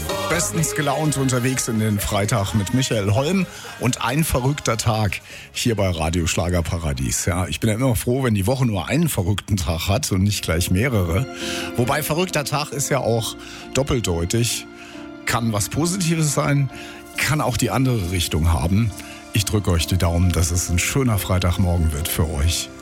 Bestens gelaunt unterwegs in den Freitag mit Michael Holm und ein verrückter Tag hier bei Radio Schlagerparadies. Ja, ich bin ja immer froh, wenn die Woche nur einen verrückten Tag hat und nicht gleich mehrere. Wobei verrückter Tag ist ja auch doppeldeutig. Kann was Positives sein, kann auch die andere Richtung haben. Ich drücke euch die Daumen, dass es ein schöner Freitagmorgen wird für euch.